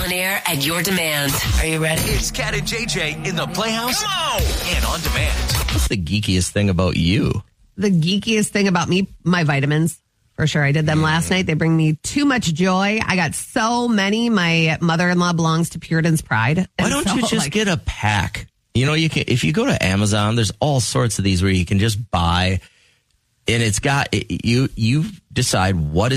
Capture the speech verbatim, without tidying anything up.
On air at your demand. Are you ready? It's Cat and J J in the Playhouse. Come on! And on demand. What's the geekiest thing about you? The geekiest thing about me, my vitamins. For sure. I did them last night. They bring me too much joy. I got so many. My mother-in-law belongs to Puritan's Pride. Why don't so, you just like, get a pack? You know, you can if you go to Amazon, there's all sorts of these where you can just buy, and it's got you. You decide what is